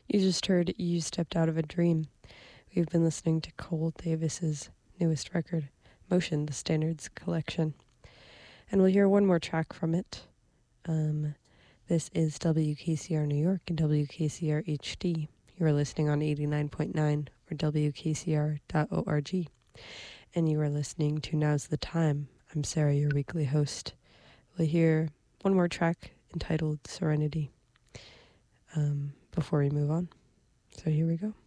You just heard You Stepped Out of a Dream. We've been listening to Cole Davis's newest record, Motion, the Standards Collection. And we'll hear one more track from it. This is WKCR New York and WKCR HD. You are listening on 89.9 or WKCR.org. And you are listening to Now's the Time. I'm Sarah, your weekly host. We'll hear one more track entitled Serenity before we move on. So here we go.